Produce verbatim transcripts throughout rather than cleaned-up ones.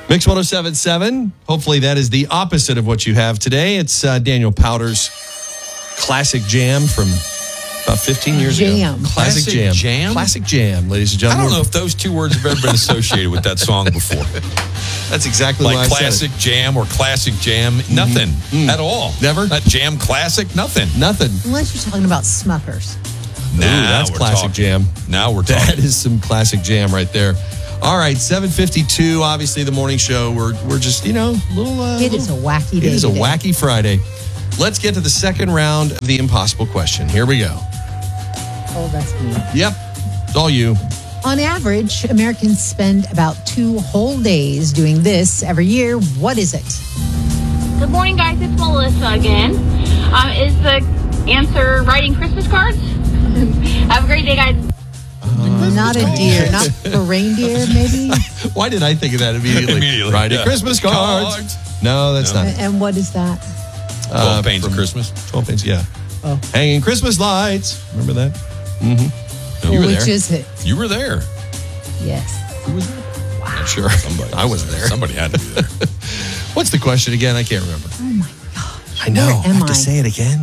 Mix one oh seven point seven. Hopefully that is the opposite of what you have today. It's uh, Daniel Powter's classic jam from about fifteen years jam. ago. Classic, Classic jam. jam? Classic jam, ladies and I gentlemen. don't know if those two words have ever been associated with that song before. That's exactly Like why I classic said jam or classic jam. Nothing Mm. at all. Never? Not jam classic. Nothing. it. Nothing. Unless you're talking about Smuckers. Ooh, that's we're classic talking. jam. Now we're That talking. is some classic jam right there. All right, seven fifty-two, obviously the morning show. We're we're just, you know, a little... Uh, It is a wacky day It is a today. wacky Friday. Let's get to the second round of the impossible question. Here we go. Oh, that's me. Yep, it's all you. On average, Americans spend about two whole days doing this every year. What is it? Good morning, guys. It's Melissa again. Um, is the answer writing Christmas cards? Have a great day, guys. Not a deer, not a reindeer, maybe? Why did I think of that immediately? Immediately, Writing yeah. Christmas cards. Cards. No, that's No. not. And what is that? Twelve Pains of from- Christmas. twelve Pains, yeah. Oh. Hanging Christmas lights. Remember that? Mm-hmm. You were Which there. is it? You were there. Yes. Who was there? Wow. Sure. Somebody. I wasn't there. Somebody had to be there. What's the question again? I can't remember. Oh, my gosh. I know. Where I am have to I? say it again.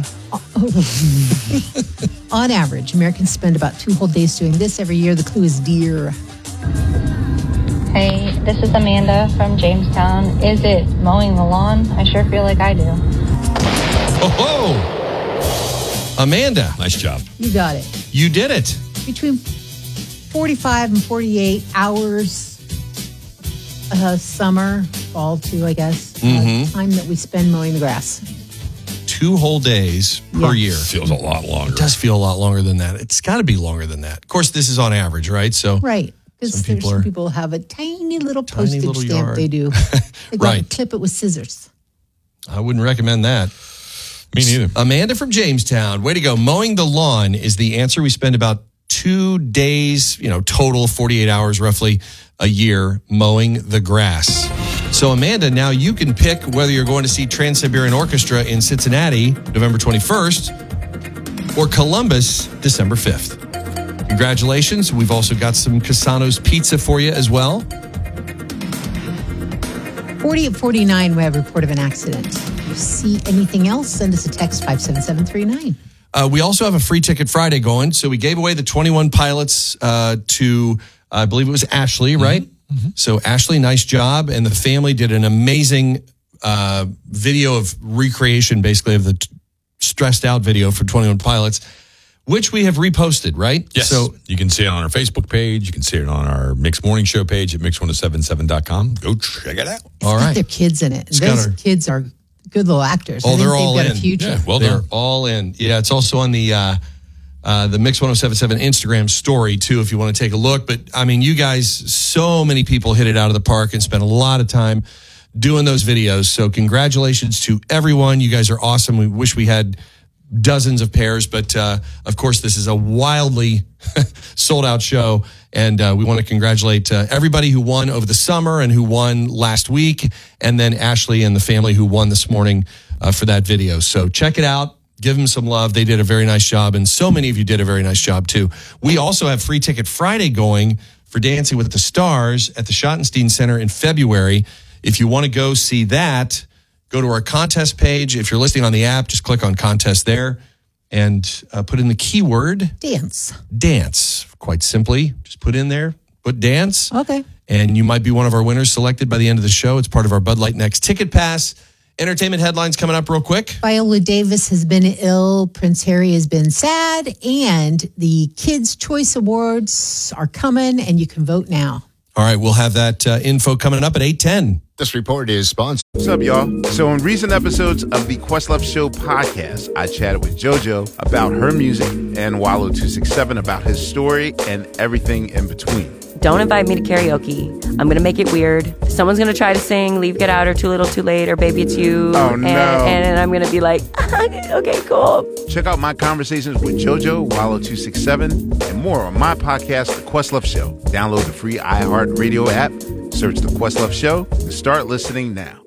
On average, Americans spend about two whole days doing this every year. The clue is deer. Hey, this is Amanda from Jamestown. Is it mowing the lawn? I sure feel like I do. Oh, Amanda, Nice job. You got it. you did it. Between forty-five and forty-eight hours uh, summer, fall too, I guess. Mhm. Uh, time that we spend mowing the grass. Two whole days per Yeah. year. Feels a lot longer. It does feel a lot longer than that. It's got to be longer than that. Of course, this is on average, right? So, Right. Because Some there's people some are- people have a tiny little Tiny postage little stamp yard. they do. They go Right. and clip it with scissors. I wouldn't recommend that. Me neither. Amanda from Jamestown, way to go. Mowing the lawn is the answer. We spend about two days, you know, total forty-eight hours roughly a year mowing the grass. So, Amanda, now you can pick whether you're going to see Trans-Siberian Orchestra in Cincinnati, November twenty-first, or Columbus, December fifth. Congratulations. We've also got some Casano's pizza for you as well. forty at forty-nine, we have a report of an accident. If you see anything else, send us a text five seven seven three nine. Uh, we also have a free ticket Friday going. So we gave away the twenty-one pilots uh, to, I believe it was Ashley, right? Mm-hmm. So Ashley, nice job. And the family did an amazing uh, video of recreation, basically, of the t- stressed out video for twenty-one pilots, which we have reposted, right? Yes. So you can see it on our Facebook page. You can see it on our Mix Morning Show page at mix ten seventy-seven dot com. Go check it out. It's all got right. their kids in it. It's got Those our- kids are good little actors. I Oh, think they're they've all got in. a future. Yeah, well They're done. all in. Yeah, it's also on the uh, uh, the Mix ten seventy-seven Instagram story, too, if you want to take a look. But, I mean, you guys, so many people hit it out of the park and spent a lot of time doing those videos. So congratulations to everyone. You guys are awesome. We wish we had dozens of pairs, but uh, of course, this is a wildly sold out show. And uh, we want to congratulate uh, everybody who won over the summer and who won last week. And then Ashley and the family who won this morning uh, for that video. So check it out. Give them some love. They did a very nice job. And so many of you did a very nice job, too. We also have Free Ticket Friday going for Dancing with the Stars at the Schottenstein Center in February. If you want to go see that, go to our contest page. If you're listening on the app, just click on contest there and uh, put in the keyword Dance. dance. Quite simply, just put in there, put dance. Okay. And you might be one of our winners selected by the end of the show. It's part of our Bud Light Next Ticket Pass. Entertainment headlines coming up real quick. Viola Davis has been ill. Prince Harry has been sad. And the Kids' Choice Awards are coming, and you can vote now. All right, we'll have that uh, info coming up at eight ten. This report is sponsored. What's up, y'all? So in recent episodes of the Questlove Show podcast, I chatted with JoJo about her music and Wallow two sixty-seven about his story and everything in between. Don't invite me to karaoke. I'm going to make it weird. Someone's going to try to sing Leave, Get Out, or Too Little, Too Late, or Baby It's You. Oh, and, no. And I'm going to be like, okay, cool. Check out my conversations with JoJo, Wallow two sixty-seven, and more on my podcast, The Questlove Show. Download the free iHeartRadio app, search The Questlove Show, and start listening now.